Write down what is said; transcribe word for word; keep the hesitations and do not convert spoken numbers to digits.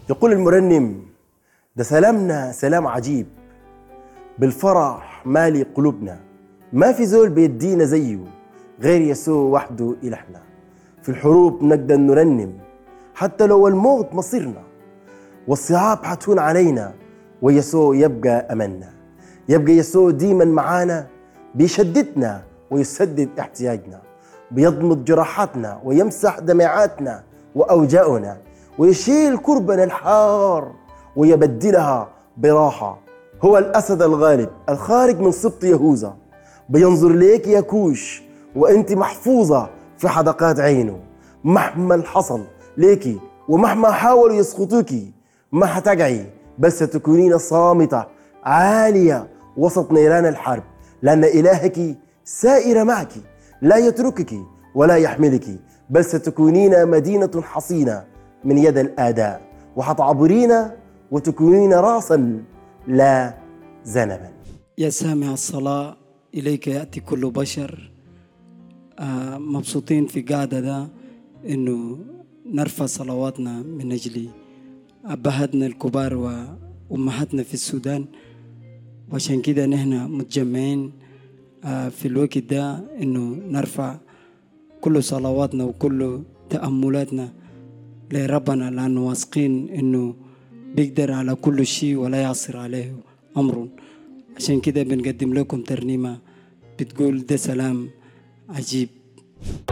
يقول المرنم: ده سلامنا سلام عجيب، بالفرح مالي قلوبنا، ما في زول بيدينا زيه غير يسوع وحده إلهنا. في الحروب نقدر نرنم حتى لو الموت مصيرنا، والصعاب حتهون علينا، ويسوع يبقى أملنا. يبقى يسوع ديما معانا، بيشددنا ويسدد احتياجنا، بيضمد جراحاتنا ويمسح دمعاتنا وأوجاعنا، ويشيل كربنا الحار ويبدلها براحة. هو الأسد الغالب الخارج من سبط يهوذا، بينظر ليك يا كوش وانت محفوظة في حدقات عينه. مهما حصل ليكي ومهما حاولوا يسقطوكي ما حتقعي، بس تكونين صامتة عالية وسط نيران الحرب، لأن إلهك سائر معك، لا يتركك ولا يحملك، بل ستكونين مدينة حصينة من يد الآداء، وحتعبرين وتكونين راسا لا ذنبا. يا سامع الصلاة، إليك يأتي كل بشر. آه مبسوطين في قاعدة ده إنه نرفع صلواتنا من أجل أبهاتنا الكبار وأمهاتنا في السودان، وعشان كده نحن متجمعين آه في الوقت ده إنه نرفع كل صلواتنا وكل تأملاتنا لربنا، لأنه واثقين إنه بيقدر على كل شيء ولا يعصر عليه أمر. عشان كده بنقدم لكم ترنيمة بتقول: ده سلام عجيب.